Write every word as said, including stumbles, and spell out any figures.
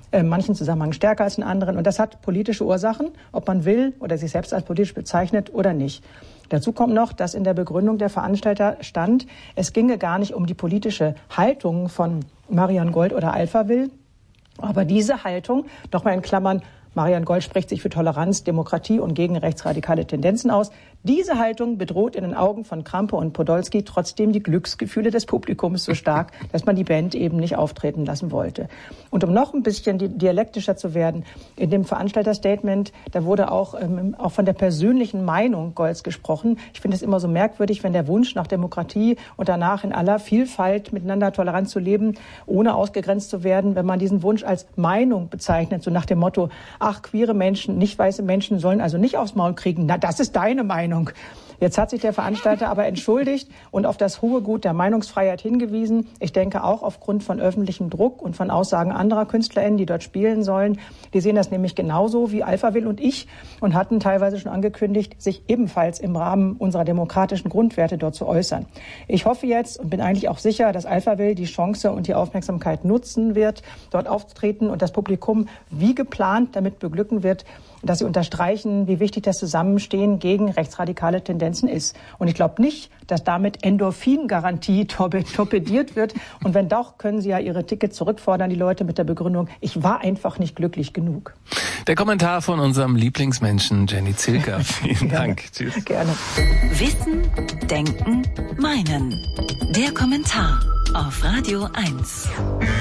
in manchen Zusammenhängen stärker als in anderen. Und das hat politische Ursachen, ob man will oder sich selbst als politisch bezeichnet oder nicht. Dazu kommt noch, dass in der Begründung der Veranstalter stand, es ginge gar nicht um die politische Haltung von Marion Gold oder Alphaville, aber diese Haltung, nochmal in Klammern, Marion Gold spricht sich für Toleranz, Demokratie und gegen rechtsradikale Tendenzen aus. Diese Haltung bedroht in den Augen von Krampe und Podolski trotzdem die Glücksgefühle des Publikums so stark, dass man die Band eben nicht auftreten lassen wollte. Und um noch ein bisschen dialektischer zu werden, in dem Veranstalterstatement, da wurde auch, ähm, auch von der persönlichen Meinung Golds gesprochen. Ich finde es immer so merkwürdig, wenn der Wunsch nach Demokratie und danach in aller Vielfalt miteinander tolerant zu leben, ohne ausgegrenzt zu werden, wenn man diesen Wunsch als Meinung bezeichnet, so nach dem Motto, ach, queere Menschen, nicht weiße Menschen sollen also nicht aufs Maul kriegen. Na, das ist deine Meinung. Jetzt hat sich der Veranstalter aber entschuldigt und auf das hohe Gut der Meinungsfreiheit hingewiesen. Ich denke auch aufgrund von öffentlichem Druck und von Aussagen anderer KünstlerInnen, die dort spielen sollen. Die sehen das nämlich genauso wie Alphaville und ich und hatten teilweise schon angekündigt, sich ebenfalls im Rahmen unserer demokratischen Grundwerte dort zu äußern. Ich hoffe jetzt und bin eigentlich auch sicher, dass Alphaville die Chance und die Aufmerksamkeit nutzen wird, dort aufzutreten und das Publikum wie geplant damit beglücken wird, dass sie unterstreichen, wie wichtig das Zusammenstehen gegen rechtsradikale Tendenzen ist. Und ich glaube nicht, dass damit Endorphin-Garantie torpediert wird. Und wenn doch, können sie ja ihre Tickets zurückfordern, die Leute, mit der Begründung, ich war einfach nicht glücklich genug. Der Kommentar von unserem Lieblingsmenschen Jenny Zilker. Vielen Dank. Tschüss. Gerne. Wissen, Denken, Meinen. Der Kommentar auf Radio eins.